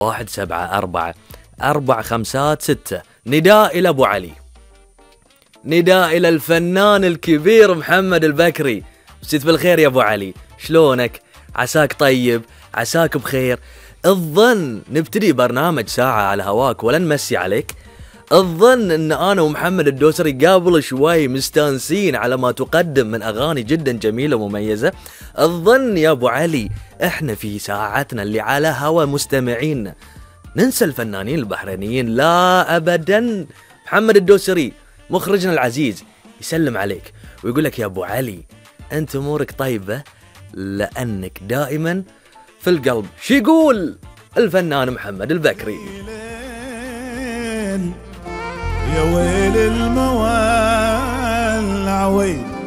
174-456. نداء إلى أبو علي، نداء إلى الفنان الكبير محمد البكري. مسيت بالخير يا أبو علي، شلونك؟ عساك طيب، عساك بخير. الظن نبتدي برنامج ساعة على هواك ولا نمسي عليك؟ الظن ان انا ومحمد الدوسري قبل شوي مستانسين على ما تقدم من اغاني جدا جميلة ومميزة. الظن يا ابو علي احنا في ساعتنا اللي على هوا مستمعين ننسى الفنانين البحرينيين؟ لا ابدا. محمد الدوسري مخرجنا العزيز يسلم عليك ويقول لك يا ابو علي انت امورك طيبة لانك دائما في القلب. شو يقول الفنان محمد البكري؟ يا ويل المولع ويل